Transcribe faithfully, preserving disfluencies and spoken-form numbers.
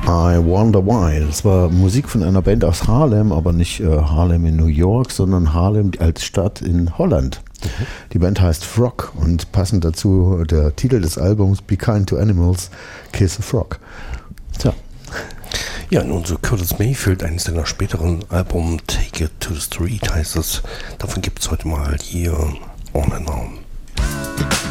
I Wonder Why. Das war Musik von einer Band aus Haarlem, aber nicht äh, Haarlem in New York, sondern Haarlem als Stadt in Holland. Mhm. Die Band heißt Frog und passend dazu der Titel des Albums Be Kind to Animals, Kiss a Frog. Tja. Ja, nun so Curtis Mayfield, eines seiner späteren Album Take It to the Street heißt es. Davon gibt es heute mal hier On and On.